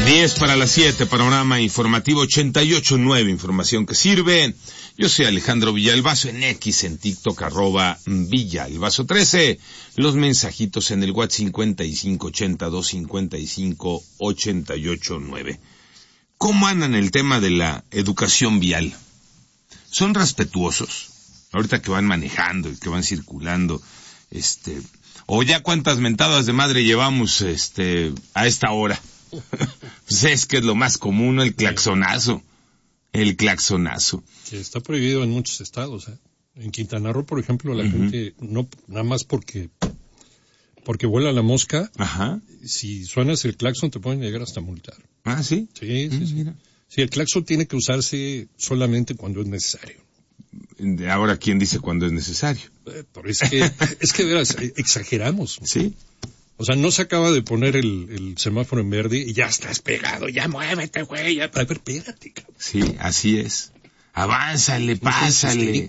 10 para las 7, panorama informativo 88.9, información que sirve. Yo soy Alejandro Villalbazo, en X, en TikTok, @Villalbazo13. Los mensajitos en el WhatsApp 5582558889. ¿Cómo andan el tema de la educación vial? ¿Son respetuosos? Ahorita que van manejando y que van circulando, o ya cuántas mentadas de madre llevamos, a esta hora. Pues es que es lo más común, el claxonazo. El claxonazo. Que está prohibido en muchos estados, ¿eh? En Quintana Roo, por ejemplo, la gente, no, nada más porque vuela la mosca, Ajá. Si suenas el claxon te pueden llegar hasta multar. Ah, ¿sí? Sí. Mira. Sí, el claxon tiene que usarse solamente cuando es necesario. Ahora, ¿quién dice cuándo es necesario? Pero es que verás, exageramos. Sí. O sea, no se acaba de poner el semáforo en verde y ya estás pegado, ya muévete, güey, ya. A ver, espérate, cabrón. Sí, así es. Avánzale, pásale.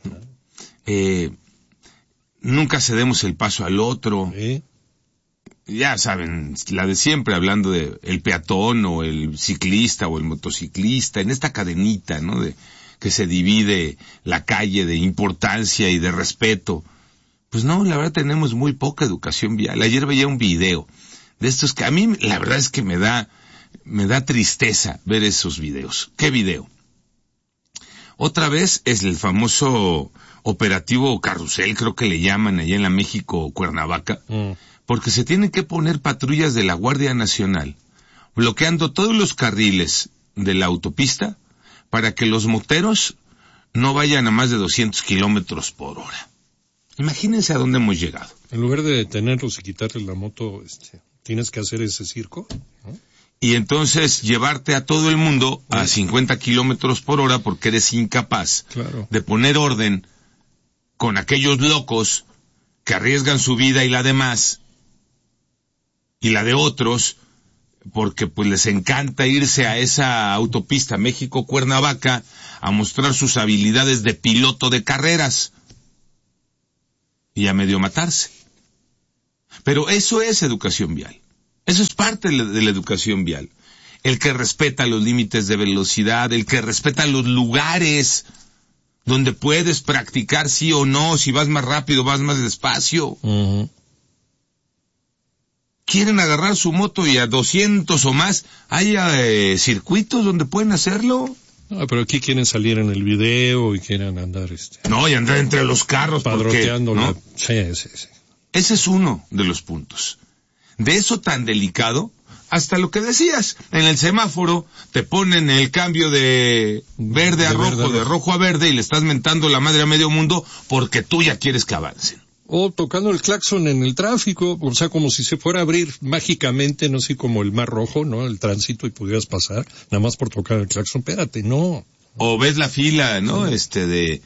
Nunca cedemos el paso al otro. Ya saben, la de siempre, hablando de el peatón o el ciclista o el motociclista, en esta cadenita, ¿no? De que se divide la calle de importancia y de respeto. Pues no, la verdad tenemos muy poca educación vial. Ayer veía un video de estos que a mí la verdad es que me da tristeza ver esos videos. ¿Qué video? Otra vez es el famoso operativo Carrusel, creo que le llaman allá en la México Cuernavaca, porque se tienen que poner patrullas de la Guardia Nacional bloqueando todos los carriles de la autopista para que los moteros no vayan a más de 200 kilómetros por hora. Imagínense a dónde hemos llegado. En lugar de detenerlos y quitarles la moto, tienes que hacer ese circo, ¿no? Y entonces llevarte a todo el mundo a 50 kilómetros por hora porque eres incapaz de poner orden con aquellos locos que arriesgan su vida y la demás, y la de otros, porque pues les encanta irse a esa autopista México-Cuernavaca a mostrar sus habilidades de piloto de carreras. Y a medio matarse. Pero eso es educación vial. Eso es parte de la educación vial. El que respeta los límites de velocidad, el que respeta los lugares donde puedes practicar sí o no, si vas más rápido, vas más despacio. Uh-huh. Quieren agarrar su moto y a 200 o más, hay circuitos donde pueden hacerlo. No, pero aquí quieren salir en el video y quieren andar No, y andar entre los carros padroteando, ¿no? Sí. Ese es uno de los puntos. De eso tan delicado, hasta lo que decías, en el semáforo te ponen el cambio de verde a rojo, de rojo a verde, y le estás mentando la madre a medio mundo porque tú ya quieres que avancen. O tocando el claxon en el tráfico, o sea, como si se fuera a abrir mágicamente, no sé, como el mar rojo, ¿no? El tránsito y pudieras pasar, nada más por tocar el claxon. Espérate, no. O ves la fila, ¿no? De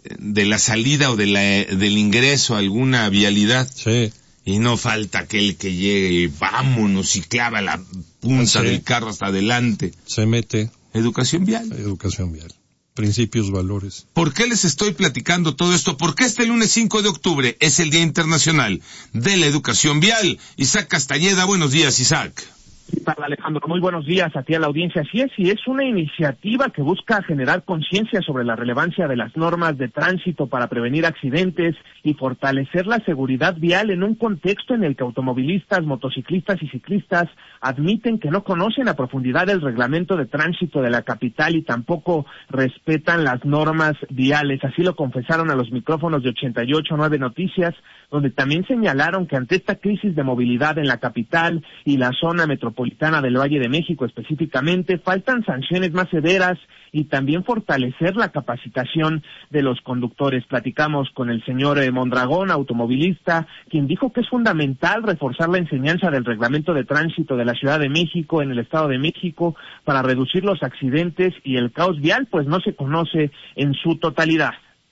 la salida o del ingreso a alguna vialidad. Sí. Y no falta aquel que llegue y vámonos y clava la punta del carro hasta adelante. Se mete. Educación vial. Educación vial. Principios, valores. ¿Por qué les estoy platicando todo esto? Porque este lunes 5 de octubre es el Día Internacional de la Educación Vial. Isaac Castañeda, buenos días, Isaac. ¿Qué tal, Alejandro? Muy buenos días a ti, a la audiencia. Así es, y es una iniciativa que busca generar conciencia sobre la relevancia de las normas de tránsito para prevenir accidentes y fortalecer la seguridad vial en un contexto en el que automovilistas, motociclistas y ciclistas admiten que no conocen a profundidad el reglamento de tránsito de la capital y tampoco respetan las normas viales. Así lo confesaron a los micrófonos de 88.9 Noticias, donde también señalaron que ante esta crisis de movilidad en la capital y la zona metropolitana del Valle de México específicamente, faltan sanciones más severas y también fortalecer la capacitación de los conductores. Platicamos con el señor Mondragón, automovilista, quien dijo que es fundamental reforzar la enseñanza del reglamento de tránsito de la Ciudad de México en el Estado de México para reducir los accidentes y el caos vial, pues no se conoce en su totalidad.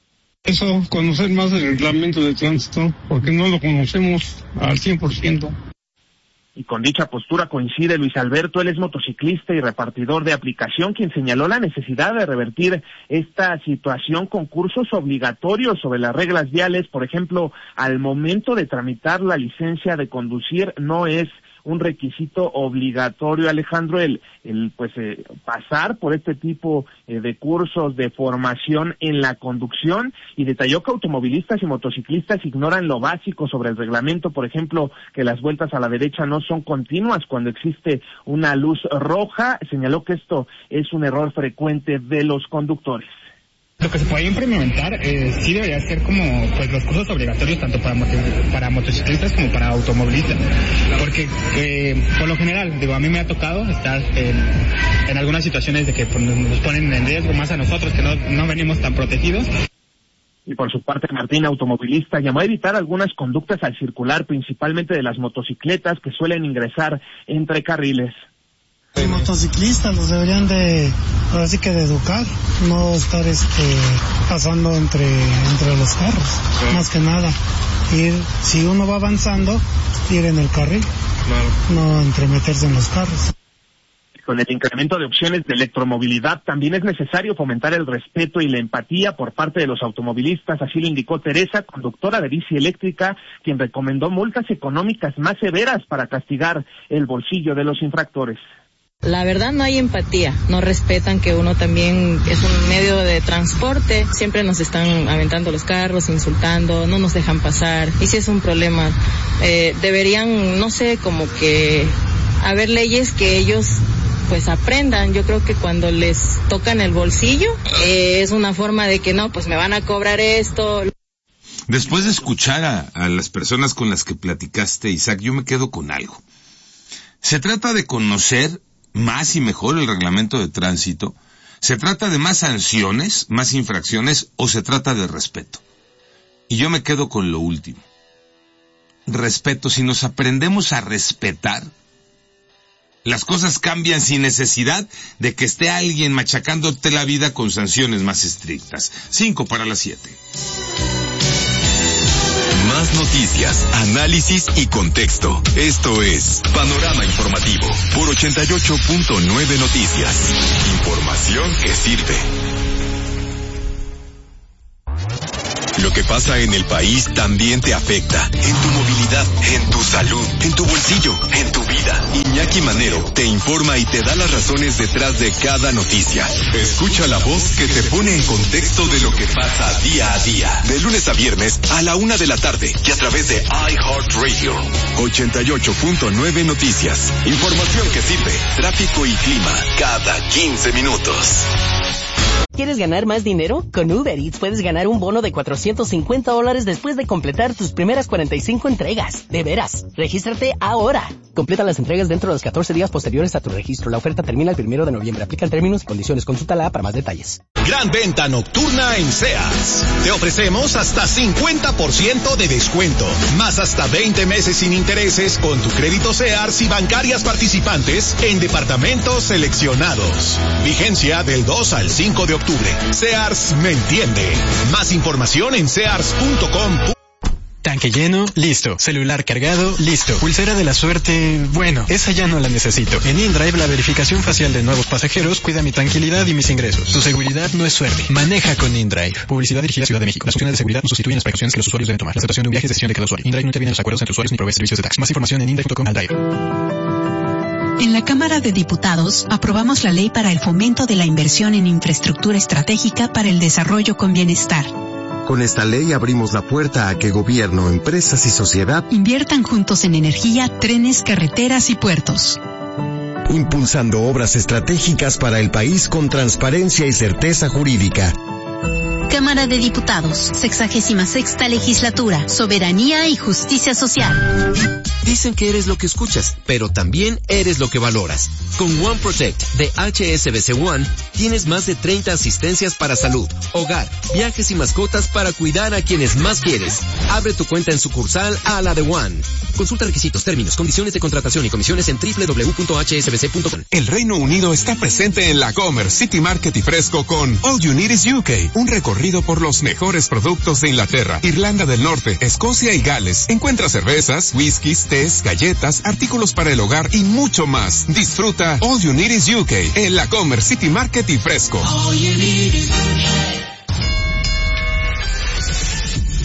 Eso, conocer más el reglamento de tránsito, porque no lo conocemos al 100%. Y con dicha postura coincide Luis Alberto, él es motociclista y repartidor de aplicación, quien señaló la necesidad de revertir esta situación con cursos obligatorios sobre las reglas viales. Por ejemplo, al momento de tramitar la licencia de conducir no es un requisito obligatorio, Alejandro, el pasar por este tipo de cursos de formación en la conducción, y detalló que automovilistas y motociclistas ignoran lo básico sobre el reglamento, por ejemplo, que las vueltas a la derecha no son continuas cuando existe una luz roja. Señaló que esto es un error frecuente de los conductores. Lo que se puede implementar sí debería ser como pues los cursos obligatorios tanto para motociclistas como para automovilistas, porque por lo general, a mí me ha tocado estar en algunas situaciones de que pues, nos ponen en riesgo más a nosotros que no venimos tan protegidos. Y por su parte, Martín, automovilista, llamó a evitar algunas conductas al circular, principalmente de las motocicletas que suelen ingresar entre carriles. Los motociclistas los deberían de educar, no estar pasando entre los carros, más que nada. Si uno va avanzando, ir en el carril, no entremeterse en los carros. Con el incremento de opciones de electromovilidad, también es necesario fomentar el respeto y la empatía por parte de los automovilistas, así lo indicó Teresa, conductora de bici eléctrica, quien recomendó multas económicas más severas para castigar el bolsillo de los infractores. La verdad no hay empatía, no respetan que uno también es un medio de transporte, siempre nos están aventando los carros, insultando, no nos dejan pasar, y si es un problema, deberían, no sé, como que haber leyes que ellos pues aprendan. Yo creo que cuando les tocan el bolsillo, es una forma de que no, pues me van a cobrar esto. Después de escuchar a las personas con las que platicaste, Isaac, yo me quedo con algo. Se trata de conocer más y mejor el reglamento de tránsito, se trata de más sanciones, más infracciones, o se trata de respeto. Y yo me quedo con lo último. Respeto. Si nos aprendemos a respetar, las cosas cambian sin necesidad de que esté alguien machacándote la vida con sanciones más estrictas. 5:07. Más noticias, análisis y contexto. Esto es Panorama Informativo por 88.9 Noticias. Información que sirve. Lo que pasa en el país también te afecta. En tu movilidad, en tu salud, en tu bolsillo, en tu vida. Iñaki Manero te informa y te da las razones detrás de cada noticia. Escucha la voz que te pone en contexto de lo que pasa día a día. De lunes a viernes a la 1 de la tarde y a través de iHeartRadio. 88.9 Noticias. Información que sirve. Tráfico y clima cada 15 minutos. ¿Quieres ganar más dinero? Con Uber Eats puedes ganar un bono de $450 después de completar tus primeras 45 entregas. De veras, regístrate ahora. Completa las entregas dentro de los 14 días posteriores a tu registro. La oferta termina el 1 de noviembre. Aplican términos y condiciones. Consúltala para más detalles. Gran venta nocturna en Sears. Te ofrecemos hasta 50% de descuento, más hasta 20 meses sin intereses con tu crédito Sears y bancarias participantes en departamentos seleccionados. Vigencia del 2 al 5 de octubre. Sears me entiende. Más información en sears.com. Tanque lleno, listo. Celular cargado, listo. Pulsera de la suerte, bueno, esa ya no la necesito. En InDrive, la verificación facial de nuevos pasajeros cuida mi tranquilidad y mis ingresos. Tu seguridad no es suerte. Maneja con InDrive. Publicidad dirigida a Ciudad de México. Las funciones de seguridad no sustituyen las precauciones que los usuarios deben tomar. La aceptación de un viaje es decisión de cada usuario. InDrive no interviene en los acuerdos entre usuarios ni provee servicios de taxi. Más información en InDrive.com. En la Cámara de Diputados aprobamos la ley para el fomento de la inversión en infraestructura estratégica para el desarrollo con bienestar. Con esta ley abrimos la puerta a que gobierno, empresas y sociedad inviertan juntos en energía, trenes, carreteras y puertos. Impulsando obras estratégicas para el país con transparencia y certeza jurídica. Cámara de Diputados, 66ª Legislatura, Soberanía y Justicia Social. Dicen que eres lo que escuchas, pero también eres lo que valoras. Con One Protect de HSBC One, tienes más de 30 asistencias para salud, hogar, viajes y mascotas para cuidar a quienes más quieres. Abre tu cuenta en sucursal a la de One. Consulta requisitos, términos, condiciones de contratación y comisiones en www.hsbc.com. El Reino Unido está presente en la Comer City Market y Fresco con All You Need is UK, un recorrido por los mejores productos de Inglaterra, Irlanda del Norte, Escocia y Gales. Encuentra cervezas, whiskies, tés, galletas, artículos para el hogar y mucho más. Disfruta All You Need is UK en la Comer City Market y Fresco.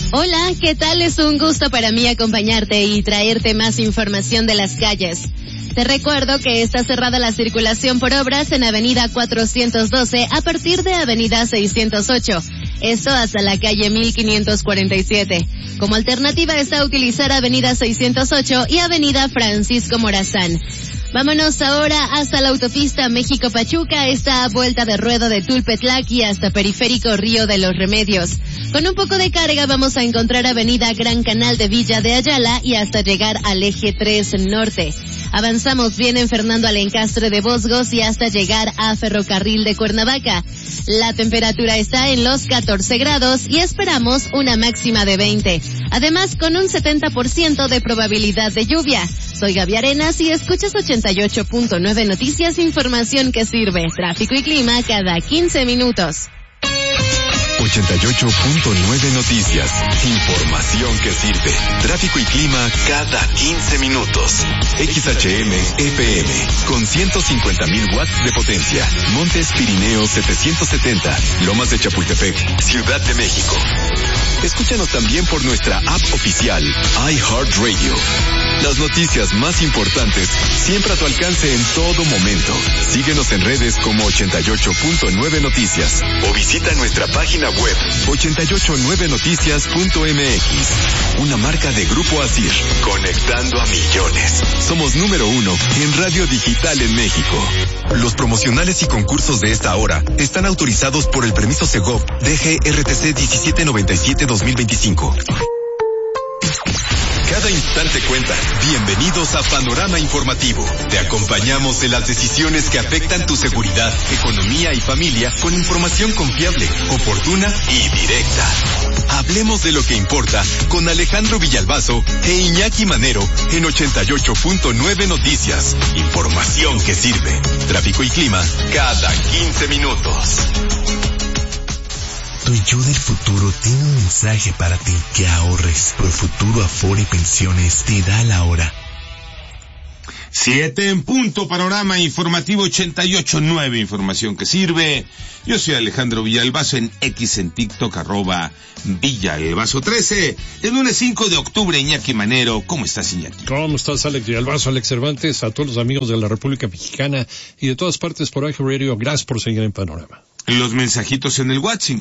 Hola, ¿qué tal? Es un gusto para mí acompañarte y traerte más información de las calles. Te recuerdo que está cerrada la circulación por obras en Avenida 412 a partir de Avenida 608. Esto hasta la calle 1547. Como alternativa está utilizar Avenida 608 y Avenida Francisco Morazán. Vámonos ahora hasta la autopista México-Pachuca, esta vuelta de rueda de Tulpetlac y hasta Periférico Río de los Remedios. Con un poco de carga vamos a encontrar Avenida Gran Canal de Villa de Ayala y hasta llegar al eje 3 Norte. Avanzamos bien en Fernando Alencastre de Bosgos y hasta llegar a Ferrocarril de Cuernavaca. La temperatura está en los 14 grados y esperamos una máxima de 20. Además, con un 70% de probabilidad de lluvia. Soy Gaby Arenas y escuchas 88.9 Noticias, información que sirve. Tráfico y clima cada 15 minutos. 88.9 Noticias, información que sirve. Tráfico y clima cada 15 minutos. XHM FM con 150,000 watts de potencia. Montes Pirineos 770, Lomas de Chapultepec, Ciudad de México. Escúchanos también por nuestra app oficial, iHeartRadio. Las noticias más importantes siempre a tu alcance en todo momento. Síguenos en redes como 88.9 Noticias o visita nuestra página web 889noticias.mx. Una marca de Grupo Asir, conectando a millones. Somos número 1 en radio digital en México. Los promocionales y concursos de esta hora están autorizados por el permiso Segov DGRTC 1797-2025. Cada instante cuenta. Bienvenidos a Panorama Informativo. Te acompañamos en las decisiones que afectan tu seguridad, economía y familia con información confiable, oportuna y directa. Hablemos de lo que importa con Alejandro Villalbazo e Iñaki Manero en 88.9 Noticias. Información que sirve. Tráfico y clima cada 15 minutos. Tu yo del futuro tiene un mensaje para ti: que ahorres. Profuturo Afore Pensiones te da la hora. 7 en punto, Panorama Informativo 88.9, información que sirve. Yo soy Alejandro Villalbazo, en X, en TikTok, @Villalbazo13. El lunes 5 de octubre, Iñaki Manero. ¿Cómo estás, Iñaki? ¿Cómo estás, Alex Villalbazo, Alex Cervantes? A todos los amigos de la República Mexicana y de todas partes por iHeartRadio, gracias por seguir en Panorama. Los mensajitos en el WhatsApp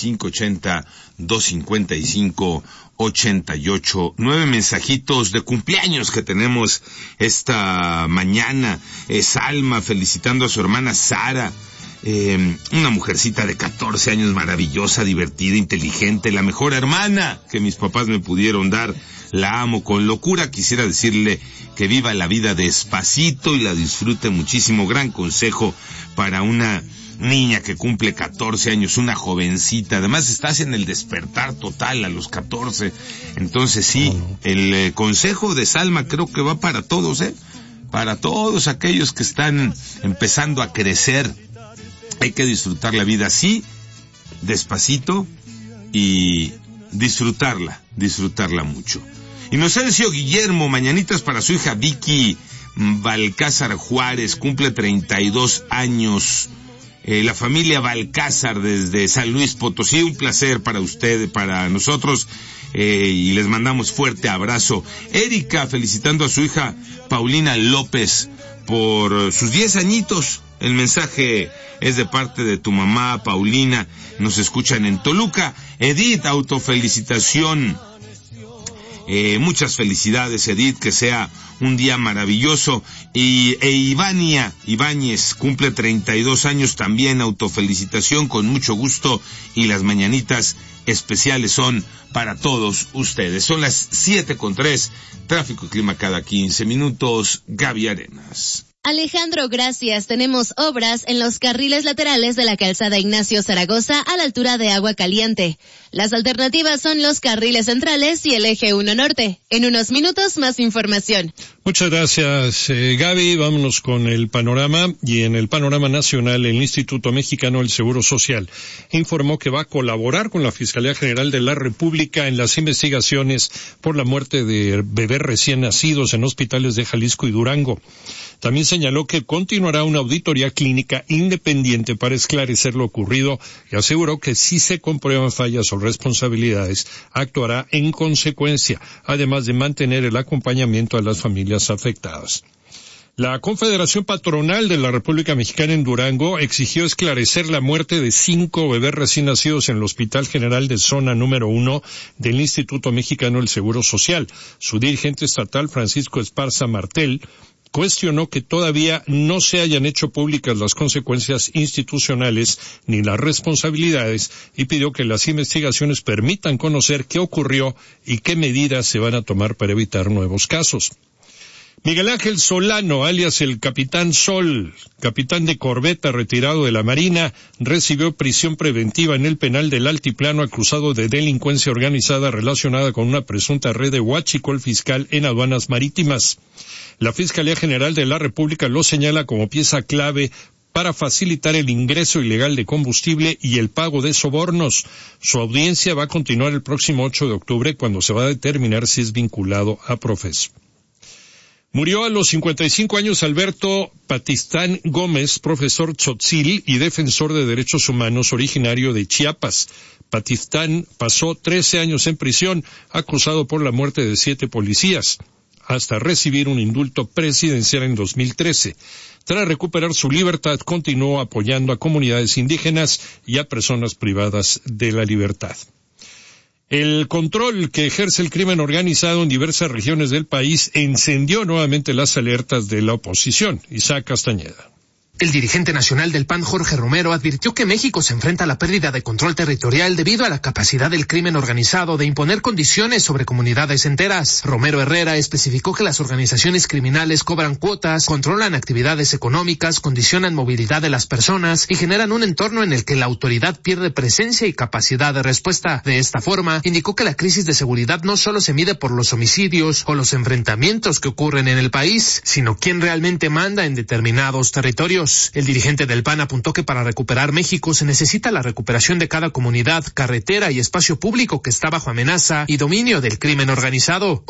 5580-255-88-9, mensajitos de cumpleaños que tenemos esta mañana. Salma felicitando a su hermana Sara, una mujercita de 14 años, maravillosa, divertida, inteligente, la mejor hermana que mis papás me pudieron dar. La amo con locura. Quisiera decirle que viva la vida despacito y la disfrute muchísimo. Gran consejo para una niña que cumple 14 años, una jovencita. Además estás en el despertar total a los 14. Entonces sí, el consejo de Salma creo que va para todos, para todos aquellos que están empezando a crecer. Hay que disfrutar la vida así, despacito, y disfrutarla mucho. Inocencio Guillermo, mañanitas para su hija Vicky Balcázar Juárez, cumple 32 años. La familia Balcázar desde San Luis Potosí, un placer para usted, para nosotros, y les mandamos fuerte abrazo. Erika felicitando a su hija Paulina López por sus 10 añitos. El mensaje es de parte de tu mamá, Paulina. Nos escuchan en Toluca. Edith, autofelicitación. Muchas felicidades, Edith, que sea un día maravilloso. Ivania Ibáñez cumple 32 años también, autofelicitación con mucho gusto, y las mañanitas especiales son para todos ustedes. Son las 7:03, tráfico y clima cada 15 minutos, Gaby Arenas. Alejandro, gracias. Tenemos obras en los carriles laterales de la calzada Ignacio Zaragoza a la altura de Agua Caliente. Las alternativas son los carriles centrales y el eje 1 Norte. En unos minutos más información. Muchas gracias, Gaby. Vámonos con el panorama. Y en el panorama nacional, el Instituto Mexicano del Seguro Social informó que va a colaborar con la Fiscalía General de la República en las investigaciones por la muerte de bebés recién nacidos en hospitales de Jalisco y Durango. También señaló señaló que continuará una auditoría clínica independiente para esclarecer lo ocurrido y aseguró que si se comprueban fallas o responsabilidades, actuará en consecuencia, además de mantener el acompañamiento a las familias afectadas. La Confederación Patronal de la República Mexicana en Durango exigió esclarecer la muerte de 5 bebés recién nacidos en el Hospital General de Zona número 1 del Instituto Mexicano del Seguro Social. Su dirigente estatal, Francisco Esparza Martel, cuestionó que todavía no se hayan hecho públicas las consecuencias institucionales ni las responsabilidades y pidió que las investigaciones permitan conocer qué ocurrió y qué medidas se van a tomar para evitar nuevos casos. Miguel Ángel Solano, alias el Capitán Sol, capitán de corbeta retirado de la Marina, recibió prisión preventiva en el penal del Altiplano acusado de delincuencia organizada relacionada con una presunta red de huachicol fiscal en aduanas marítimas. La Fiscalía General de la República lo señala como pieza clave para facilitar el ingreso ilegal de combustible y el pago de sobornos. Su audiencia va a continuar el próximo 8 de octubre cuando se va a determinar si es vinculado a Profeso. Murió a los 55 años Alberto Patistán Gómez, profesor tzotzil y defensor de derechos humanos originario de Chiapas. Patistán pasó 13 años en prisión, acusado por la muerte de 7 policías, hasta recibir un indulto presidencial en 2013. Tras recuperar su libertad, continuó apoyando a comunidades indígenas y a personas privadas de la libertad. El control que ejerce el crimen organizado en diversas regiones del país encendió nuevamente las alertas de la oposición. Isaac Castañeda. El dirigente nacional del PAN, Jorge Romero, advirtió que México se enfrenta a la pérdida de control territorial debido a la capacidad del crimen organizado de imponer condiciones sobre comunidades enteras. Romero Herrera especificó que las organizaciones criminales cobran cuotas, controlan actividades económicas, condicionan movilidad de las personas y generan un entorno en el que la autoridad pierde presencia y capacidad de respuesta. De esta forma, indicó que la crisis de seguridad no solo se mide por los homicidios o los enfrentamientos que ocurren en el país, sino quién realmente manda en determinados territorios. El dirigente del PAN apuntó que para recuperar México se necesita la recuperación de cada comunidad, carretera y espacio público que está bajo amenaza y dominio del crimen organizado.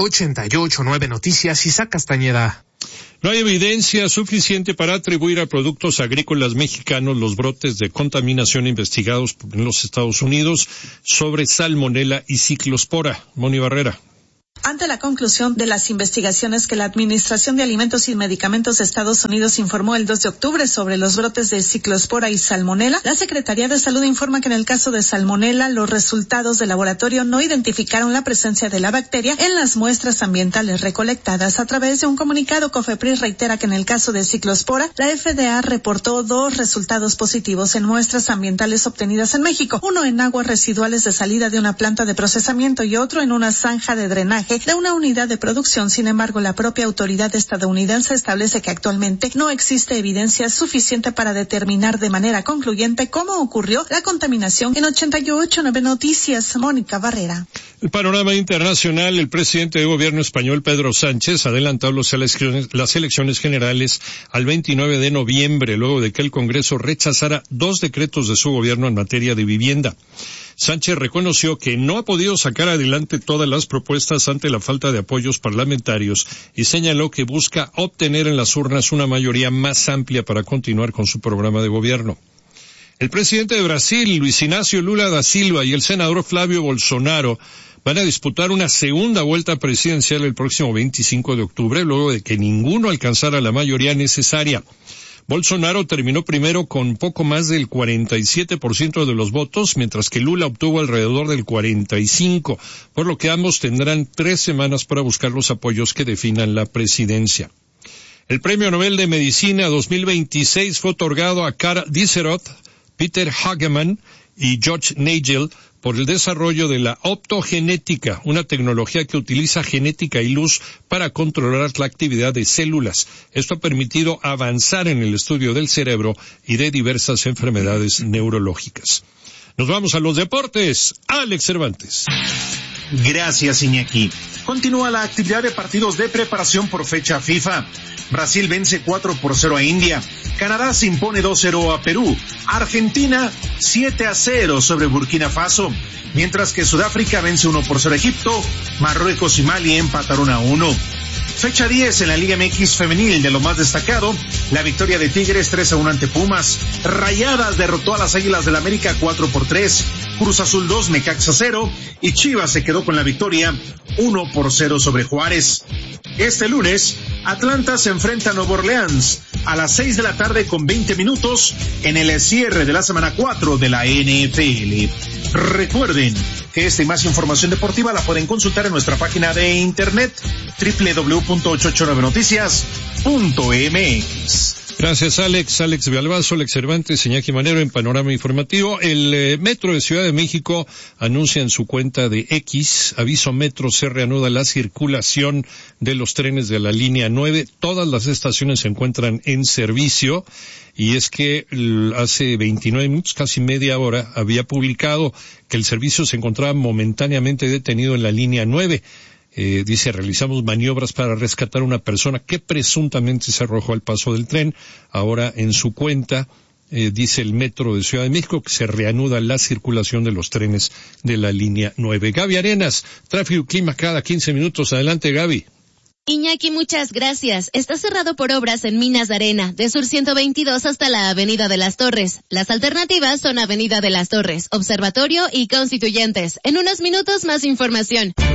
88.9 Noticias, Isaac Castañeda. No hay evidencia suficiente para atribuir a productos agrícolas mexicanos los brotes de contaminación investigados en los Estados Unidos sobre salmonela y ciclospora. Moni Barrera. Ante la conclusión de las investigaciones que la Administración de Alimentos y Medicamentos de Estados Unidos informó el 2 de octubre sobre los brotes de ciclospora y salmonela, la Secretaría de Salud informa que en el caso de salmonela, los resultados de laboratorio no identificaron la presencia de la bacteria en las muestras ambientales recolectadas. A través de un comunicado, COFEPRIS reitera que en el caso de ciclospora, la FDA reportó 2 resultados positivos en muestras ambientales obtenidas en México, uno en aguas residuales de salida de una planta de procesamiento y otro en una zanja de drenaje de una unidad de producción. Sin embargo, la propia autoridad estadounidense establece que actualmente no existe evidencia suficiente para determinar de manera concluyente cómo ocurrió la contaminación. En 88.9 Noticias, Mónica Barrera. El panorama internacional, el presidente de gobierno español, Pedro Sánchez, adelantó las elecciones generales al 29 de noviembre, luego de que el Congreso rechazara 2 decretos de su gobierno en materia de vivienda. Sánchez reconoció que no ha podido sacar adelante todas las propuestas ante la falta de apoyos parlamentarios y señaló que busca obtener en las urnas una mayoría más amplia para continuar con su programa de gobierno. El presidente de Brasil, Luis Inácio Lula da Silva, y el senador Flávio Bolsonaro van a disputar una segunda vuelta presidencial el próximo 25 de octubre, luego de que ninguno alcanzara la mayoría necesaria. Bolsonaro terminó primero con poco más del 47% de los votos, mientras que Lula obtuvo alrededor del 45%, por lo que ambos tendrán 3 semanas para buscar los apoyos que definan la presidencia. El Premio Nobel de Medicina 2026 fue otorgado a Karl Diderot, Peter Hagemann y George Nagel por el desarrollo de la optogenética, una tecnología que utiliza genética y luz para controlar la actividad de células. Esto ha permitido avanzar en el estudio del cerebro y de diversas enfermedades neurológicas. Nos vamos a los deportes. Alex Cervantes. Gracias, Iñaki. Continúa la actividad de partidos de preparación por fecha FIFA. Brasil vence 4-0 a India. Canadá se impone 2-0 a Perú. Argentina 7-0 sobre Burkina Faso. Mientras que Sudáfrica vence 1-0 a Egipto. Marruecos y Mali empataron a 1. Fecha 10 en la Liga MX femenil. De lo más destacado, la victoria de Tigres 3-1 ante Pumas. Rayadas derrotó a las Águilas del América 4-3. Cruz Azul 2, Necaxa 0. Y Chivas se quedó con la victoria 1-0 sobre Juárez. Este lunes, Atlanta se enfrenta a Nueva Orleans a las 6 de la tarde con 20 minutos en el cierre de la semana 4 de la NFL. Recuerden que esta y más información deportiva la pueden consultar en nuestra página de internet www.889noticias.mx. Gracias, Alex. Alex Villalbazo, Alex Cervantes, Iñaki Manero en Panorama Informativo. El Metro de Ciudad de México anuncia en su cuenta de X, aviso Metro, se reanuda la circulación de los trenes de la línea 9. Todas las estaciones se encuentran en servicio. Y es que hace 29 minutos, casi media hora, había publicado que el servicio se encontraba momentáneamente detenido en la línea 9. Dice, realizamos maniobras para rescatar a una persona que presuntamente se arrojó al paso del tren. Ahora en su cuenta, dice el Metro de Ciudad de México que se reanuda la circulación de los trenes de la línea 9. Gaby Arenas, tráfico y clima cada 15 minutos. Adelante, Gaby. Iñaki, muchas gracias. Está cerrado por obras en Minas de Arena, de Sur 122 hasta la Avenida de las Torres. Las alternativas son Avenida de las Torres, Observatorio y Constituyentes. En unos minutos más información.